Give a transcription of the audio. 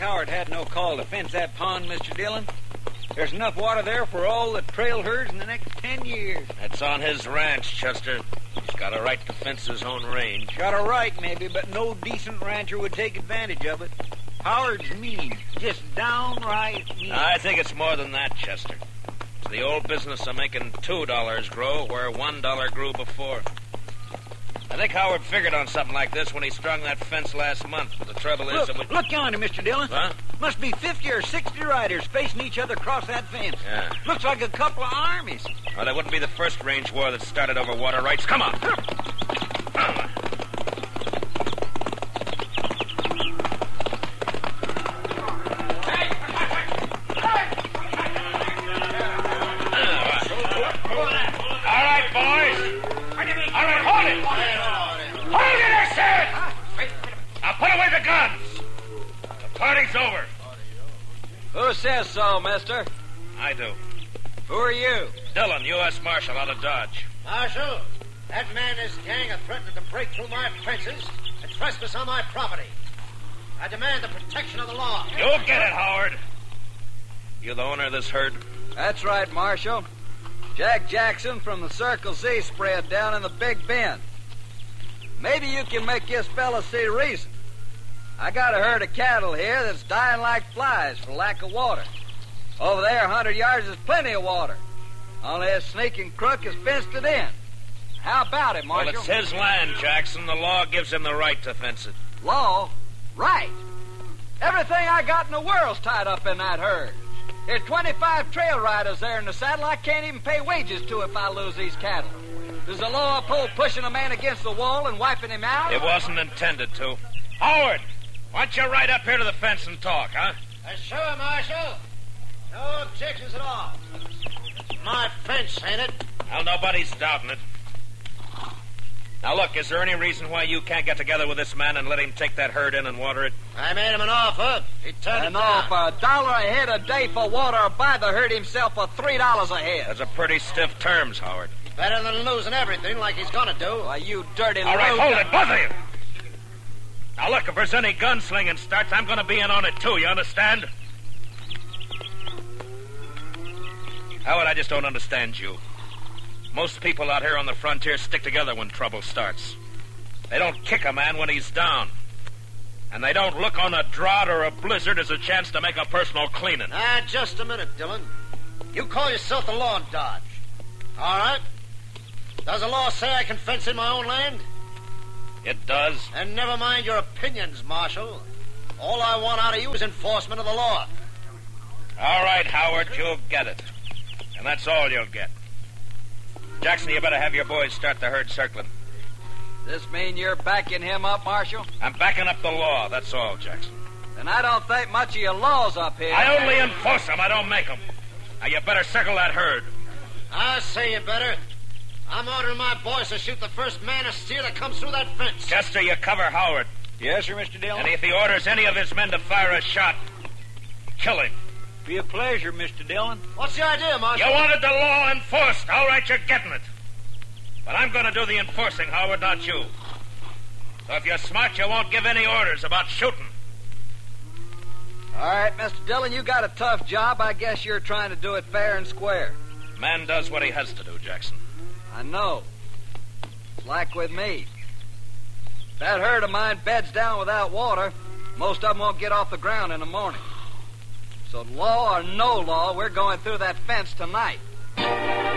Howard had no call to fence that pond, Mr. Dillon. There's enough water there for all the trail herds in the next 10 years. That's on his ranch, Chester. He's got a right to fence his own range. Got a right, maybe, but no decent rancher would take advantage of it. Howard's mean. Just downright mean. I think it's more than that, Chester. It's the old business of making $2 grow where $1 grew before. I think Howard figured on something like this when he strung that fence last month, but the trouble is... Look yonder, Mr. Dillon. Huh? Must be 50 or 60 riders facing each other across that fence. Yeah. Looks like a couple of armies. Well, that wouldn't be the first range war that started over water rights. Come on. All right, boys. All right, hold it. Hold it, I said. Now put away the guns. The party's over. Who says so, mister? I do. Who are you? Dillon, U.S. Marshal out of Dodge. Marshal, that man and his gang have threatened to break through my fences and trespass on my property. I demand the protection of the law. You'll get it, Howard. You the owner of this herd? That's right, Marshal. Jack Jackson from the Circle Z spread down in the Big Bend. Maybe you can make this fella see reason. I got a herd of cattle here that's dying like flies for lack of water. Over there, 100 yards, is plenty of water. Only this sneaking crook has fenced it in. How about it, Marshal? Well, it's his land, Jackson. The law gives him the right to fence it. Law? Right. Everything I got in the world's tied up in that herd. There's 25 trail riders there in the saddle I can't even pay wages to if I lose these cattle. Does the law uphold pushing a man against the wall and wiping him out? It wasn't intended to. Howard, why don't you ride up here to the fence and talk, huh? Sure, Marshal. No objections at all. My fence, ain't it? Well, nobody's doubting it. Now, look, is there any reason why you can't get together with this man and let him take that herd in and water it? I made him an offer. He turned it An down. offer, $1 a head a day for water, or buy the herd himself for $3 a head. That's a pretty stiff terms, Howard. Better than losing everything like he's gonna do. Why, you dirty All right, loser. hold it, both of you. Now, look, if there's any gunslinging starts, I'm going to be in on it, too, you understand? Howard, I just don't understand you. Most people out here on the frontier stick together when trouble starts. They don't kick a man when he's down. And they don't look on a drought or a blizzard as a chance to make a personal cleaning. Just a minute, Dillon. You call yourself the law in Dodge. All right. Does the law say I can fence in my own land? It does. And never mind your opinions, Marshal. All I want out of you is enforcement of the law. All right, Howard, you'll get it. And that's all you'll get. Jackson, you better have your boys start the herd circling. This mean you're backing him up, Marshal? I'm backing up the law, that's all, Jackson. Then I don't think much of your laws up here. I only enforce them, I don't make them. Now, you better circle that herd. I say you better. I'm ordering my boys to shoot the first man or steer that comes through that fence. Chester, you cover Howard. Yes, sir, Mr. Dillon. And if he orders any of his men to fire a shot, kill him. Be a pleasure, Mr. Dillon. What's the idea, Marshal? You wanted the law enforced. All right, you're getting it. But I'm going to do the enforcing, Howard, not you. So if you're smart, you won't give any orders about shooting. All right, Mr. Dillon, you got a tough job. I guess you're trying to do it fair and square. Man does what he has to do, Jackson. I know. It's like with me. If that herd of mine beds down without water, most of them won't get off the ground in the morning. So law or no law, we're going through that fence tonight.